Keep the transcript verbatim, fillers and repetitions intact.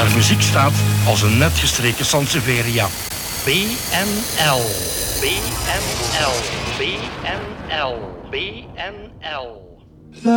Haar muziek staat als een net gestreken Sansevieria. B N L. B N L. B N L. B N L.